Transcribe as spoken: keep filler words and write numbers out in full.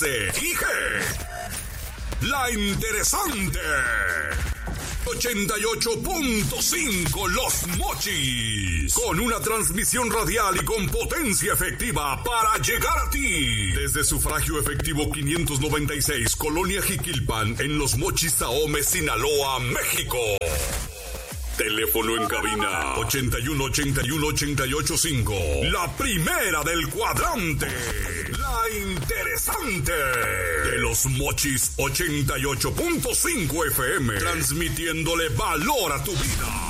Te dije. La interesante. ochenta y ocho punto cinco Los Mochis. Con una transmisión radial y con potencia efectiva para llegar a ti. Desde sufragio efectivo quinientos noventa y seis, Colonia Jiquilpan, en Los Mochis, Ahome, Sinaloa, México. Teléfono en cabina ochenta y uno, ochenta y uno, ochenta y ocho, cinco. La primera del cuadrante. La interesante. De Los Mochis ochenta y ocho punto cinco F M. Transmitiéndole valor a tu vida.